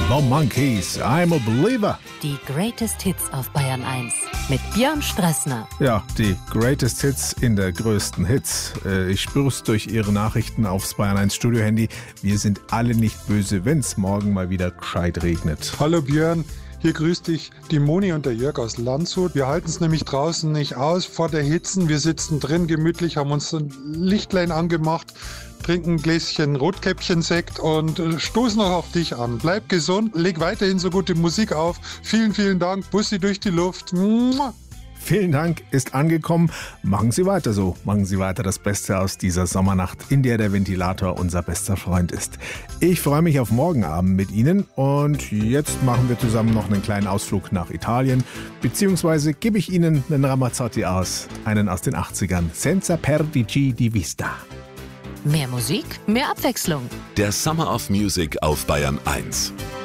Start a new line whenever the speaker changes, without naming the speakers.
The Monkees, I'm a Believer.
Die Greatest Hits auf Bayern 1 mit Björn Strassner.
Ja, die Greatest Hits in der größten Hits. Ich spür's durch Ihre Nachrichten aufs Bayern 1 Studio-Handy. Wir sind alle nicht böse, wenn's morgen mal wieder gescheit regnet.
Hallo Björn, hier grüßt dich die Moni und der Jörg aus Landshut. Wir halten es nämlich draußen nicht aus vor der Hitze. Wir sitzen drin gemütlich, haben uns ein Lichtlein angemacht, trinken ein Gläschen Rotkäppchen-Sekt und stoßen auch auf dich an. Bleib gesund, leg weiterhin so gute Musik auf. Vielen, vielen Dank. Bussi durch die Luft. Mua.
Vielen Dank, ist angekommen. Machen Sie weiter so. Machen Sie weiter das Beste aus dieser Sommernacht, in der der Ventilator unser bester Freund ist. Ich freue mich auf morgen Abend mit Ihnen und jetzt machen wir zusammen noch einen kleinen Ausflug nach Italien, beziehungsweise gebe ich Ihnen einen Ramazzotti aus, einen aus den 80ern. Senza perdici di vista.
Mehr Musik, mehr Abwechslung.
Der Summer of Music auf Bayern 1.